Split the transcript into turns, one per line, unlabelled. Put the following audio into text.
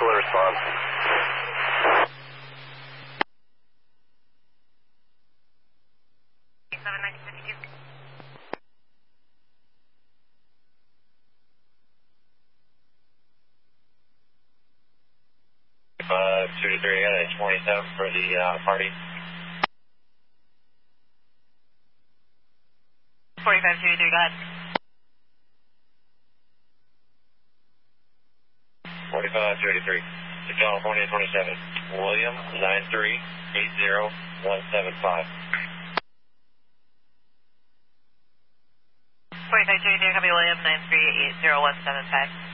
will respond.
Two to three, I got a 27 for the party.
45 2 to 3, go ahead.
45 2 to 3. To California 27. William 9380175.
45 2 to 3, copy William 9380175.